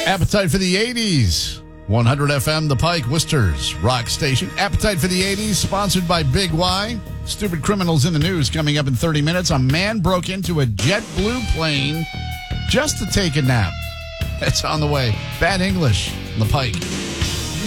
Appetite for the 80s. 100 FM, The Pike, Worcester's rock station. Appetite for the 80s, sponsored by Big Y. Stupid criminals in the news coming up in 30 minutes. A man broke into a JetBlue plane just to take a nap. That's on the way. Bad English, The Pike.